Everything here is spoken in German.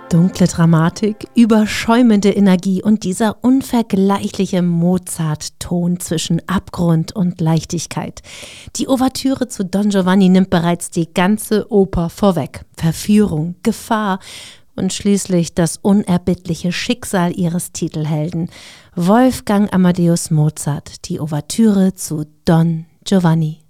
Dunkle Dramatik, überschäumende Energie und dieser unvergleichliche Mozart-Ton zwischen Abgrund und Leichtigkeit. Die Ouvertüre zu Don Giovanni nimmt bereits die ganze Oper vorweg. Verführung, Gefahr und schließlich das unerbittliche Schicksal ihres Titelhelden. Wolfgang Amadeus Mozart, die Ouvertüre zu Don Giovanni.